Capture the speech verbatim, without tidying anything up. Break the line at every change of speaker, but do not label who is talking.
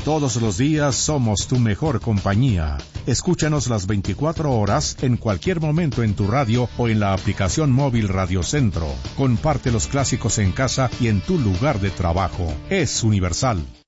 Todos los días somos tu mejor compañía. Escúchanos las veinticuatro horas en cualquier momento en tu radio o en la aplicación móvil Radio Centro. Comparte los clásicos en casa y en tu lugar de trabajo. Es universal.